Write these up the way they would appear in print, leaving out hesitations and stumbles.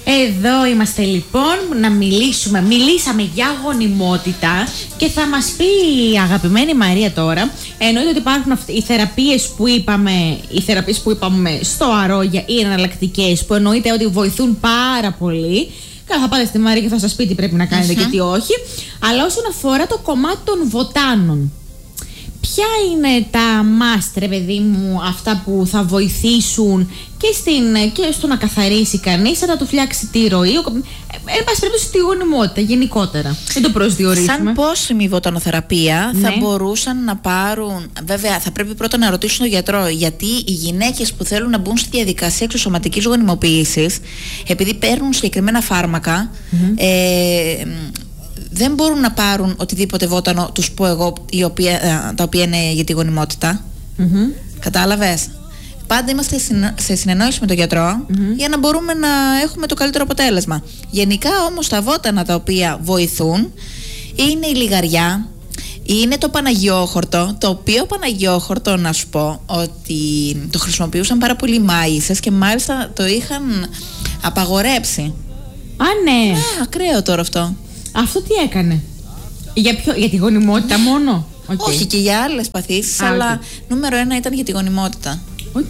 Εδώ είμαστε λοιπόν να μιλήσαμε για γονιμότητα και θα μας πει η αγαπημένη Μαρία τώρα. Εννοείται ότι υπάρχουν οι θεραπείες που είπαμε στο Αρόγια, οι εναλλακτικές που εννοείται ότι βοηθούν πάρα πολύ. Θα πάτε στη Μαρία και θα σας πει τι πρέπει να κάνετε και τι όχι. Αλλά όσον αφορά το κομμάτι των βοτάνων, ποια είναι τα μάστρε, παιδί μου, αυτά που θα βοηθήσουν και στο να καθαρίσει κανείς, να του φτιάξει τη ροή, εν πάση περιπτώσει τη γονιμότητα γενικότερα. Δεν το προσδιορίζουμε. Σαν πόσιμη βοτανοθεραπεία θα μπορούσαν να πάρουν. Βέβαια, θα πρέπει πρώτα να ρωτήσουν τον γιατρό, γιατί οι γυναίκες που θέλουν να μπουν στη διαδικασία εξωσωματικής γονιμοποίησης, επειδή παίρνουν συγκεκριμένα φάρμακα, δεν μπορούν να πάρουν οτιδήποτε βότανο, τους πω εγώ, τα οποία είναι για τη γονιμότητα. Κατάλαβες? Πάντα είμαστε σε συνεννόηση με τον γιατρό για να μπορούμε να έχουμε το καλύτερο αποτέλεσμα. Γενικά όμως τα βότανα τα οποία βοηθούν είναι η λιγαριά, είναι το παναγιόχορτο, το οποίο παναγιόχορτο, να σου πω ότι το χρησιμοποιούσαν πάρα πολλοί μάγισσες και μάλιστα το είχαν απαγορέψει. Α, ναι. Ακραίο τώρα αυτό. Αυτό τι έκανε? Για τη γονιμότητα μόνο? Όχι, και για άλλες παθήσεις, αλλά νούμερο 1 ήταν για τη γονιμότητα.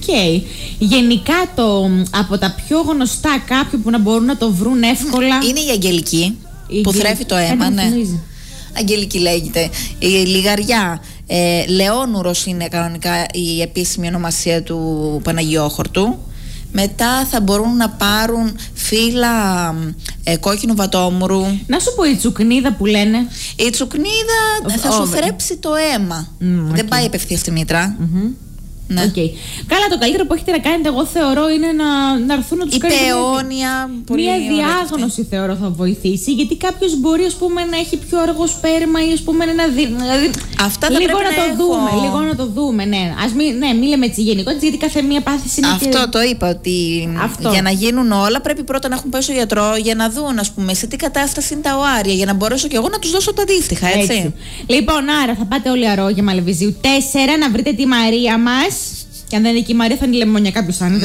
Γενικά από τα πιο γνωστά, κάποιο που να μπορούν να το βρουν εύκολα, είναι η αγγελική, που θρέφει το αίμα. Ναι. Αγγελική λέγεται. Η λιγαριά, Λεόνουρος είναι κανονικά η επίσημη ονομασία του Παναγιόχορτου. Μετά θα μπορούν να πάρουν φύλλα κόκκινου βατόμουρου. Να σου πω, η τσουκνίδα που λένε. Η τσουκνίδα θα σου θρέψει το αίμα. Δεν πάει απευθείας στη μήτρα. Ναι. Καλά, το καλύτερο που έχετε να κάνετε, εγώ θεωρώ, είναι να έρθουν να τους κάνετε. Η πεόνια. Μια διάγνωση θεωρώ θα βοηθήσει, γιατί κάποιος μπορεί, ας πούμε, να έχει πιο αργό σπέρμα ή, ας πούμε, δηλαδή, αυτά θα λίγο πρέπει να το δούμε. Λίγο να το δούμε, ναι. Ας μην λέμε έτσι γενικότητες, γιατί κάθε μία πάθηση είναι. Αυτό το είπα, ότι για να γίνουν όλα πρέπει πρώτα να έχουν πάει στο γιατρό για να δουν, ας πούμε, σε τι κατάσταση είναι τα οάρια, για να μπορέσω κι εγώ να τους δώσω τα αντίστοιχα, έτσι. Λοιπόν, άρα θα πάτε όλοι Αρόγια Μαλεβιζίου 4 να βρείτε τη Μαρία μας. Και αν δεν είναι εκεί η Μαρία, θα είναι η Λεμόνια, κάποιος θα είναι.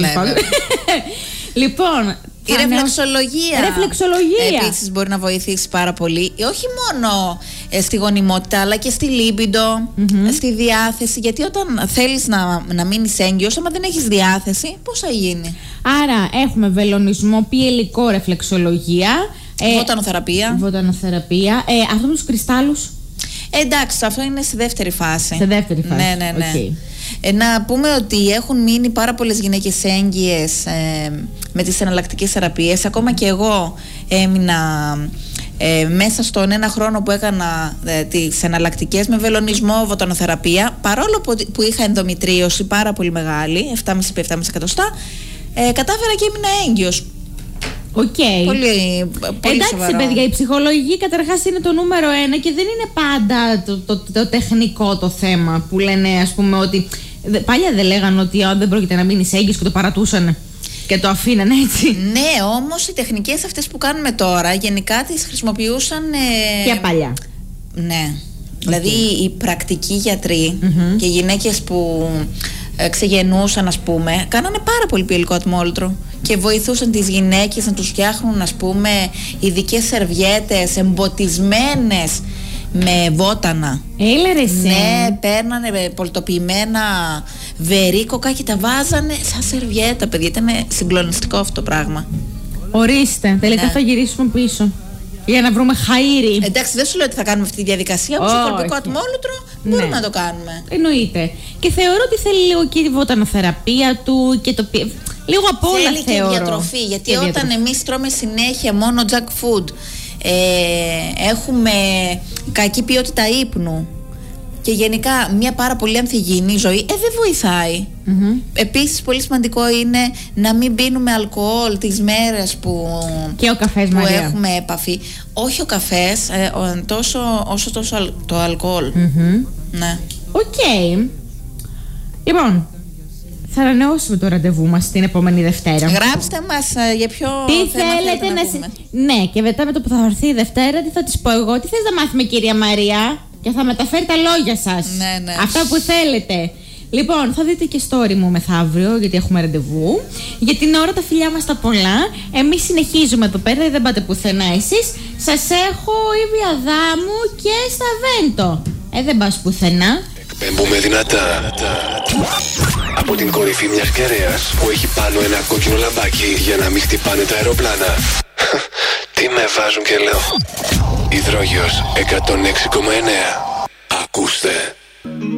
Λοιπόν. Η ρεφλεξολογία. Επίσης μπορεί να βοηθήσει πάρα πολύ. Όχι μόνο στη γονιμότητα, αλλά και στη λίμπιντο, στη διάθεση. Γιατί όταν θέλεις να μείνεις έγκυος, άμα δεν έχεις διάθεση, πώς θα γίνει? Άρα έχουμε βελονισμό, πιελικό, ρεφλεξολογία. Βοτανοθεραπεία. Αυτό με τους κρυστάλλους. Εντάξει, αυτό είναι στη δεύτερη φάση. Ναι. Να πούμε ότι έχουν μείνει πάρα πολλές γυναίκες έγκυες με τις εναλλακτικές θεραπείες. Ακόμα και εγώ έμεινα μέσα στον ένα χρόνο που έκανα τις εναλλακτικές με βελονισμό, βοτανοθεραπεία, παρόλο που είχα ενδομητρίωση πάρα πολύ μεγάλη, 7,5 εκατοστά, κατάφερα και έμεινα έγκυος. Πολύ εντάξει, σοβαρό. παιδιά, η ψυχολογική καταρχάς είναι το νούμερο 1 και δεν είναι πάντα το τεχνικό το θέμα που λένε, ας πούμε, ότι παλιά δεν λέγανε ότι δεν πρόκειται να μείνεις έγκυος και το παρατούσανε και το αφήνανε έτσι. Ναι, όμως οι τεχνικές αυτές που κάνουμε τώρα γενικά τις χρησιμοποιούσαν και παλιά. Ναι. Δηλαδή οι πρακτικοί γιατροί και γυναίκες που ξεγεννούσαν, ας πούμε, κάνανε πάρα πολύ πιελικό ατμόλυτρο και βοηθούσαν τις γυναίκες να τους φτιάχνουν, ας πούμε, ειδικές σερβιέτες εμποτισμένες με βότανα. Ναι, παίρνανε πολτοποιημένα βερίκοκα και τα βάζανε σαν σερβιέτα, παιδιά. Ήταν συγκλονιστικό αυτό το πράγμα. Ορίστε, τελικά θα γυρίσουμε πίσω για να βρούμε χαΐρι. Εντάξει, δεν σου λέω ότι θα κάνουμε αυτή τη διαδικασία, όπως το κολπικό ατμόλυτρο μπορούμε να το κάνουμε. Εννοείται. Και θεωρώ ότι θέλει λίγο και η βοτανοθεραπεία του και το λίγο απ' όλα θέλει θεωρώ. Και διατροφή, γιατί όταν εμείς τρώμε συνέχεια μόνο junk food, έχουμε κακή ποιότητα ύπνου και γενικά μια πάρα πολύ ανθυγιεινή ζωή, δεν βοηθάει. Επίσης πολύ σημαντικό είναι να μην πίνουμε αλκοόλ τις μέρες που έχουμε επαφή. Όχι ο καφές, όσο το αλκοόλ. Ναι. Λοιπόν, θα ανανεώσουμε το ραντεβού μας την επόμενη Δευτέρα. Γράψτε μας για ποιο θέμα θέλετε να πούμε. Ναι, και μετά με το που θα έρθει η Δευτέρα, τι θα της πω εγώ, τι θες να μάθουμε, κυρία Μαρία, και θα μεταφέρει τα λόγια σας. Ναι. Αυτά που θέλετε. Λοιπόν, θα δείτε και story μου μεθαύριο, γιατί έχουμε ραντεβού. Για την ώρα τα φιλιά μας τα πολλά. Εμείς συνεχίζουμε εδώ πέρα, δεν πάτε πουθενά εσείς. Σας έχω Ήβη Αδάμου και στα Βέντο. Δεν πας πουθενά. Εκπέμπουμε δυνατά από την κορυφή μιας κεραίας που έχει πάνω ένα κόκκινο λαμπάκι για να μην χτυπάνε τα αεροπλάνα. Τι με βάζουν και λέω. Υδρόγειος 106,9. Ακούστε.